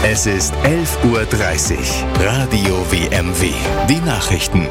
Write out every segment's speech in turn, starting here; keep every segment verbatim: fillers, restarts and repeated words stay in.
Es ist elf Uhr dreißig. Radio W M W. Die Nachrichten.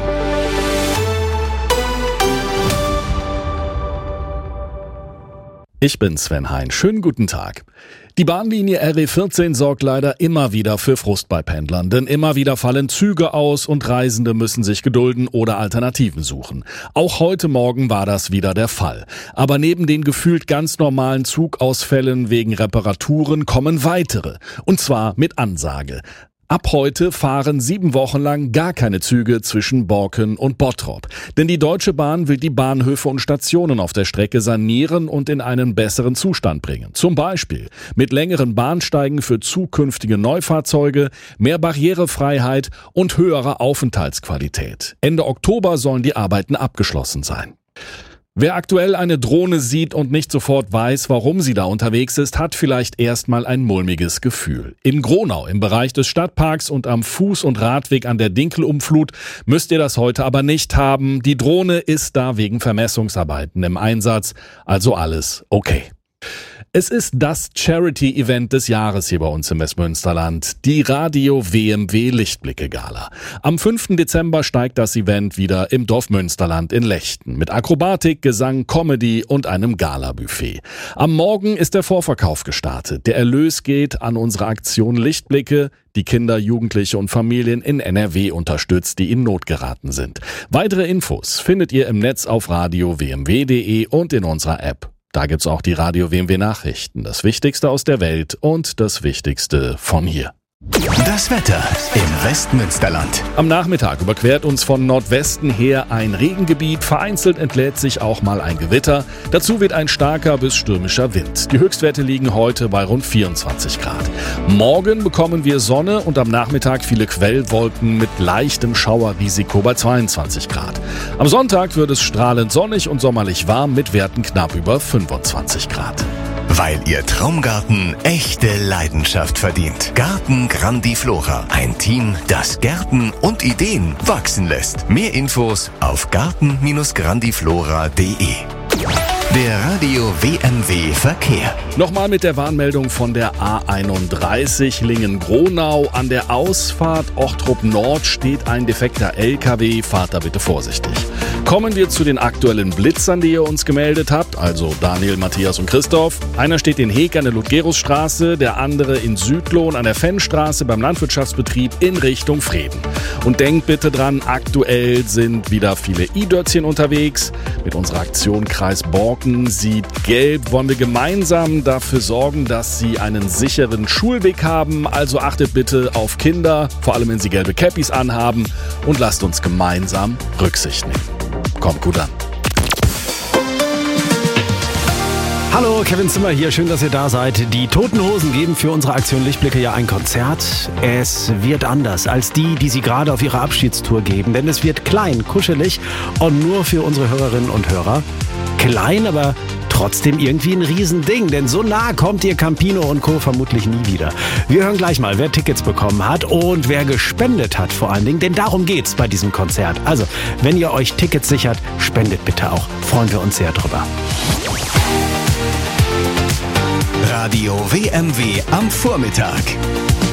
Ich bin Sven Hein. Schönen guten Tag. Die Bahnlinie R E vierzehn sorgt leider immer wieder für Frust bei Pendlern, denn immer wieder fallen Züge aus und Reisende müssen sich gedulden oder Alternativen suchen. Auch heute Morgen war das wieder der Fall. Aber neben den gefühlt ganz normalen Zugausfällen wegen Reparaturen kommen weitere. Und zwar mit Ansage. Ab heute fahren sieben Wochen lang gar keine Züge zwischen Borken und Bottrop. Denn die Deutsche Bahn will die Bahnhöfe und Stationen auf der Strecke sanieren und in einen besseren Zustand bringen. Zum Beispiel mit längeren Bahnsteigen für zukünftige Neufahrzeuge, mehr Barrierefreiheit und höherer Aufenthaltsqualität. Ende Oktober sollen die Arbeiten abgeschlossen sein. Wer aktuell eine Drohne sieht und nicht sofort weiß, warum sie da unterwegs ist, hat vielleicht erstmal ein mulmiges Gefühl. In Gronau, im Bereich des Stadtparks und am Fuß- und Radweg an der Dinkelumflut müsst ihr das heute aber nicht haben. Die Drohne ist da wegen Vermessungsarbeiten im Einsatz, also alles okay. Es ist das Charity-Event des Jahres hier bei uns im Westmünsterland, die Radio W M W Lichtblicke-Gala. Am fünften Dezember steigt das Event wieder im Dorf Münsterland in Lechten mit Akrobatik, Gesang, Comedy und einem Gala-Buffet. Am Morgen ist der Vorverkauf gestartet. Der Erlös geht an unsere Aktion Lichtblicke, die Kinder, Jugendliche und Familien in N R W unterstützt, die in Not geraten sind. Weitere Infos findet ihr im Netz auf radio w m w punkt d e und in unserer App. Da gibt's auch die Radio W M W Nachrichten, das Wichtigste aus der Welt und das Wichtigste von hier. Das Wetter im Westmünsterland. Am Nachmittag überquert uns von Nordwesten her ein Regengebiet, vereinzelt entlädt sich auch mal ein Gewitter. Dazu weht ein starker bis stürmischer Wind. Die Höchstwerte liegen heute bei rund vierundzwanzig Grad. Morgen bekommen wir Sonne und am Nachmittag viele Quellwolken mit leichtem Schauerrisiko bei zweiundzwanzig Grad. Am Sonntag wird es strahlend sonnig und sommerlich warm mit Werten knapp über fünfundzwanzig Grad. Weil Ihr Traumgarten echte Leidenschaft verdient. Garten Grandiflora. Ein Team, das Gärten und Ideen wachsen lässt. Mehr Infos auf garten grandiflora punkt d e. Der Radio W M W Verkehr. Nochmal mit der Warnmeldung von der A einunddreißig Lingen-Gronau. An der Ausfahrt Ochtrup Nord steht ein defekter L K W. Fahrt da bitte vorsichtig. Kommen wir zu den aktuellen Blitzern, die ihr uns gemeldet habt. Also Daniel, Matthias und Christoph. Einer steht in Heek an der Ludgerusstraße, der andere in Südlohn an der Fennstraße beim Landwirtschaftsbetrieb in Richtung Vreden. Und denkt bitte dran, aktuell sind wieder viele i-Dötzchen unterwegs. Mit unserer Aktion Kreis Borken sieht gelb, wollen wir gemeinsam dafür sorgen, dass sie einen sicheren Schulweg haben. Also achtet bitte auf Kinder, vor allem wenn sie gelbe Cappies anhaben, und lasst uns gemeinsam Rücksicht nehmen. Kommt gut an. Hallo, Kevin Zimmer hier, schön, dass ihr da seid. Die Toten Hosen geben für unsere Aktion Lichtblicke ja ein Konzert. Es wird anders als die, die sie gerade auf ihrer Abschiedstour geben, denn es wird klein, kuschelig und nur für unsere Hörerinnen und Hörer. Klein, aber trotzdem irgendwie ein Riesending, denn so nah kommt ihr Campino und Co. vermutlich nie wieder. Wir hören gleich mal, wer Tickets bekommen hat und wer gespendet hat vor allen Dingen, denn darum geht's bei diesem Konzert. Also, wenn ihr euch Tickets sichert, spendet bitte auch. Freuen wir uns sehr drüber. Radio W M W am Vormittag.